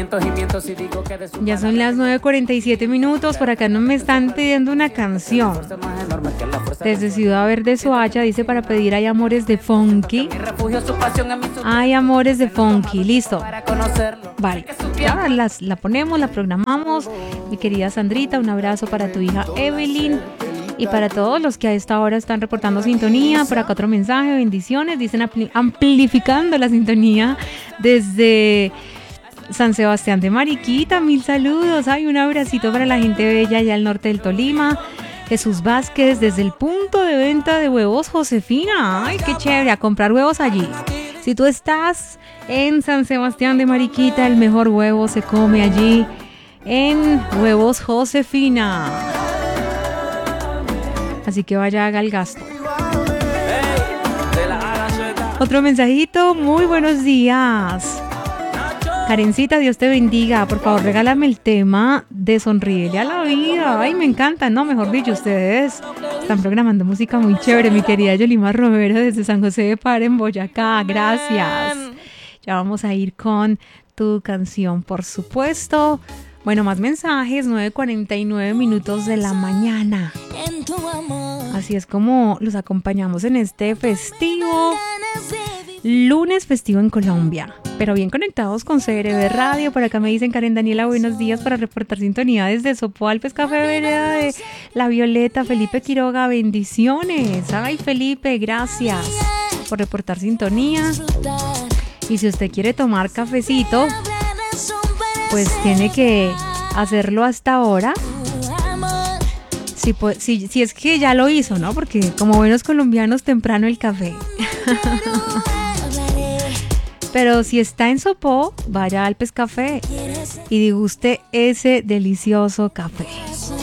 Ya son las 9:47. Por acá no me están pidiendo una canción. Desde Ciudad Verde, Soacha, dice para pedir Hay Amores de Funky. Hay Amores de Funky, listo. Vale, ahora la ponemos, la programamos. Mi querida Sandrita, un abrazo para tu hija Evelyn. Y para todos los que a esta hora están reportando sintonía, por acá otro mensaje, bendiciones, dicen amplificando la sintonía desde San Sebastián de Mariquita, 1000 saludos, ay, un abracito para la gente bella allá al norte del Tolima. Jesús Vázquez desde el punto de venta de huevos Josefina, ay, qué chévere, a comprar huevos allí. Si tú estás en San Sebastián de Mariquita, el mejor huevo se come allí en Huevos Josefina. Así que vaya, haga el gasto. Otro mensajito, muy buenos días. Karencita, Dios te bendiga. Por favor, regálame el tema de Sonríele a la Vida. Ay, me encanta, no, mejor dicho, ustedes están programando música muy chévere. Mi querida Yolima Romero desde San José de Pará, en Boyacá. Gracias. Ya vamos a ir con tu canción, por supuesto. Bueno, más mensajes, 9:49 de la mañana. Así es como los acompañamos en este festivo, lunes festivo en Colombia, pero bien conectados con CRB Radio. Por acá me dicen Karen Daniela, buenos días, para reportar sintonía desde Sopó, Alpes Café Vereda de La Violeta. Felipe Quiroga, bendiciones. Ay, Felipe, gracias por reportar sintonía. Y si usted quiere tomar cafecito, pues tiene que hacerlo hasta ahora. Si es que ya lo hizo, ¿no? Porque como buenos colombianos, temprano el café. Pero si está en Sopó, vaya al Alpes Café y deguste ese delicioso café.